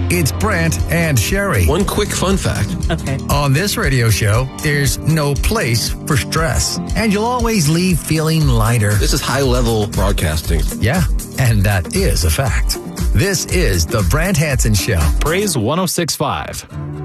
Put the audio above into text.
It's Brant and Sherry. One quick fun fact. Okay. On this radio show, there's no place for stress. And you'll always leave feeling lighter. This is high-level broadcasting. Yeah, and that is a fact. This is the Brant Hansen Show. Praise 106.5.